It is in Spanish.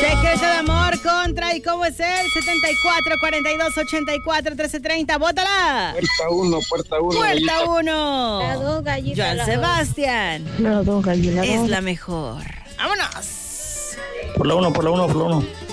Secreto de amor contra, ¿y cómo es él? 74 42 84 1330. ¡Bótala! Puerta 1, puerta 1. Puerta 1. Las dos gallitas. Joan Sebastián. Las dos gallitas. Es la mejor. ¡Vámonos! Por la 1, por la 1, por la 1.